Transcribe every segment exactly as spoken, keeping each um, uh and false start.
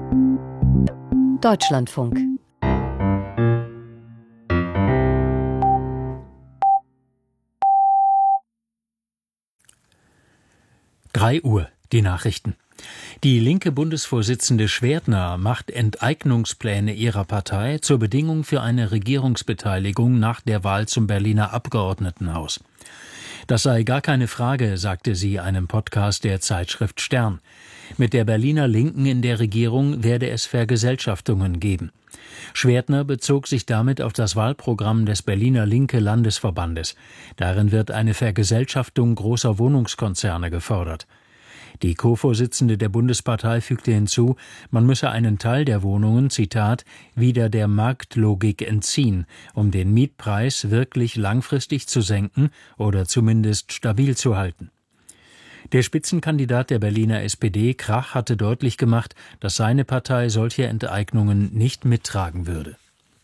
Deutschlandfunk. drei Uhr, die Nachrichten. Die linke Bundesvorsitzende Schwertner macht Enteignungspläne ihrer Partei zur Bedingung für eine Regierungsbeteiligung nach der Wahl zum Berliner Abgeordnetenhaus. Das sei gar keine Frage, sagte sie einem Podcast der Zeitschrift Stern. Mit der Berliner Linken in der Regierung werde es Vergesellschaftungen geben. Schwertner bezog sich damit auf das Wahlprogramm des Berliner Linke Landesverbandes. Darin wird eine Vergesellschaftung großer Wohnungskonzerne gefordert. Die Co-Vorsitzende der Bundespartei fügte hinzu, man müsse einen Teil der Wohnungen, Zitat, wieder der Marktlogik entziehen, um den Mietpreis wirklich langfristig zu senken oder zumindest stabil zu halten. Der Spitzenkandidat der Berliner S P D, Krach, hatte deutlich gemacht, dass seine Partei solche Enteignungen nicht mittragen würde.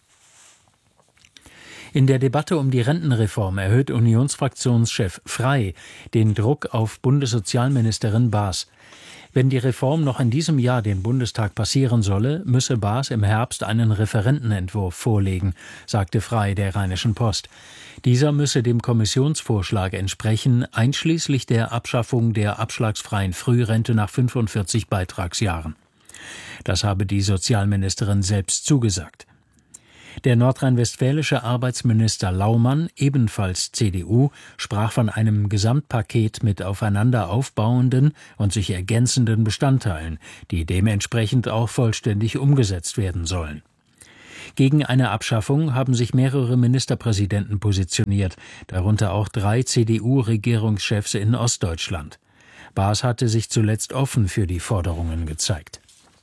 In der Debatte um die Rentenreform erhöht Unionsfraktionschef Frey den Druck auf Bundessozialministerin Baas. Wenn die Reform noch in diesem Jahr den Bundestag passieren solle, müsse Baas im Herbst einen Referentenentwurf vorlegen, sagte Frey der Rheinischen Post. Dieser müsse dem Kommissionsvorschlag entsprechen, einschließlich der Abschaffung der abschlagsfreien Frührente nach fünfundvierzig Beitragsjahren. Das habe die Sozialministerin selbst zugesagt. Der nordrhein-westfälische Arbeitsminister Laumann, ebenfalls C D U, sprach von einem Gesamtpaket mit aufeinander aufbauenden und sich ergänzenden Bestandteilen, die dementsprechend auch vollständig umgesetzt werden sollen. Gegen eine Abschaffung haben sich mehrere Ministerpräsidenten positioniert, darunter auch drei C D U-Regierungschefs in Ostdeutschland. Baas hatte sich zuletzt offen für die Forderungen gezeigt.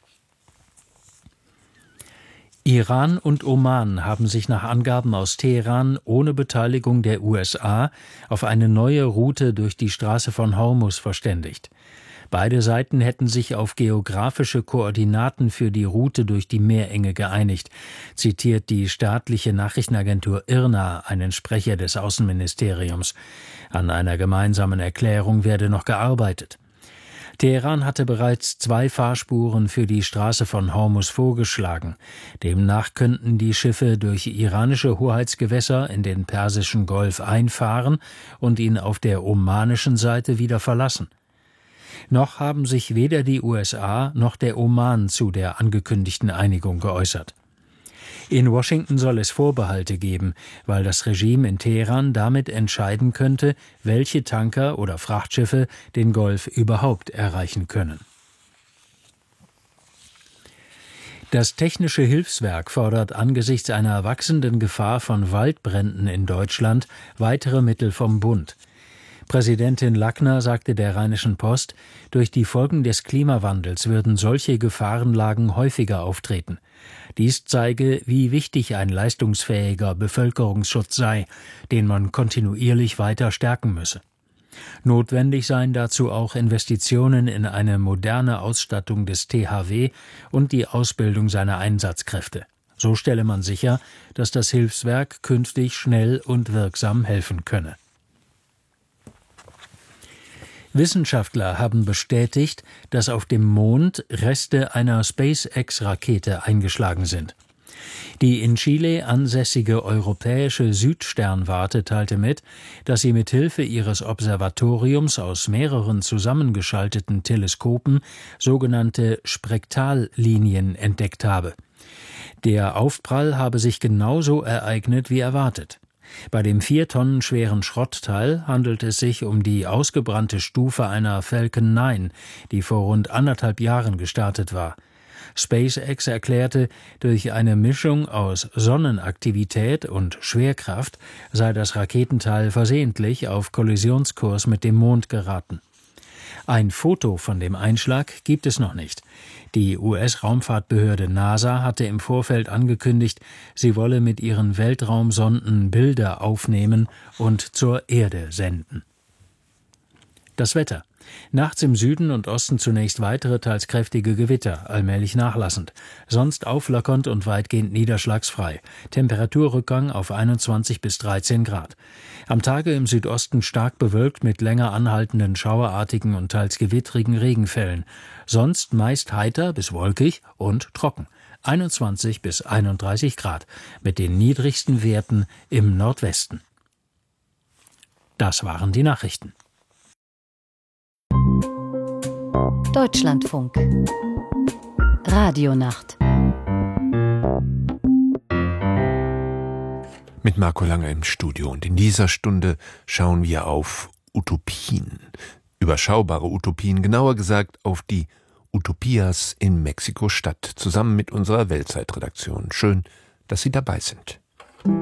Iran und Oman haben sich nach Angaben aus Teheran ohne Beteiligung der U S A auf eine neue Route durch die Straße von Hormuz verständigt. Beide Seiten hätten sich auf geografische Koordinaten für die Route durch die Meerenge geeinigt, zitiert die staatliche Nachrichtenagentur I R N A einen Sprecher des Außenministeriums. An einer gemeinsamen Erklärung werde noch gearbeitet. Teheran hatte bereits zwei Fahrspuren für die Straße von Hormuz vorgeschlagen. Demnach könnten die Schiffe durch iranische Hoheitsgewässer in den Persischen Golf einfahren und ihn auf der omanischen Seite wieder verlassen. Noch haben sich weder die U S A noch der Oman zu der angekündigten Einigung geäußert. In Washington soll es Vorbehalte geben, weil das Regime in Teheran damit entscheiden könnte, welche Tanker oder Frachtschiffe den Golf überhaupt erreichen können. Das Technische Hilfswerk fordert angesichts einer wachsenden Gefahr von Waldbränden in Deutschland weitere Mittel vom Bund. Präsidentin Lackner sagte der Rheinischen Post, durch die Folgen des Klimawandels würden solche Gefahrenlagen häufiger auftreten. Dies zeige, wie wichtig ein leistungsfähiger Bevölkerungsschutz sei, den man kontinuierlich weiter stärken müsse. Notwendig seien dazu auch Investitionen in eine moderne Ausstattung des T H W und die Ausbildung seiner Einsatzkräfte. So stelle man sicher, dass das Hilfswerk künftig schnell und wirksam helfen könne. Wissenschaftler haben bestätigt, dass auf dem Mond Reste einer SpaceX-Rakete eingeschlagen sind. Die in Chile ansässige europäische Südsternwarte teilte mit, dass sie mit Hilfe ihres Observatoriums aus mehreren zusammengeschalteten Teleskopen sogenannte Spektrallinien entdeckt habe. Der Aufprall habe sich genauso ereignet wie erwartet. Bei dem vier Tonnen schweren Schrottteil handelt es sich um die ausgebrannte Stufe einer Falcon neun, die vor rund anderthalb Jahren gestartet war. SpaceX erklärte, durch eine Mischung aus Sonnenaktivität und Schwerkraft sei das Raketenteil versehentlich auf Kollisionskurs mit dem Mond geraten. Ein Foto von dem Einschlag gibt es noch nicht. Die U S-Raumfahrtbehörde NASA hatte im Vorfeld angekündigt, sie wolle mit ihren Weltraumsonden Bilder aufnehmen und zur Erde senden. Das Wetter. Nachts im Süden und Osten zunächst weitere, teils kräftige Gewitter, allmählich nachlassend. Sonst auflockernd und weitgehend niederschlagsfrei. Temperaturrückgang auf einundzwanzig bis dreizehn Grad. Am Tage im Südosten stark bewölkt mit länger anhaltenden schauerartigen und teils gewittrigen Regenfällen. Sonst meist heiter bis wolkig und trocken. einundzwanzig bis einunddreißig Grad mit den niedrigsten Werten im Nordwesten. Das waren die Nachrichten. Deutschlandfunk Radionacht mit Marco Lange im Studio. Und in dieser Stunde schauen wir auf Utopien. Überschaubare Utopien, genauer gesagt auf die Utopias in Mexiko-Stadt, zusammen mit unserer Weltzeitredaktion. Schön, dass Sie dabei sind.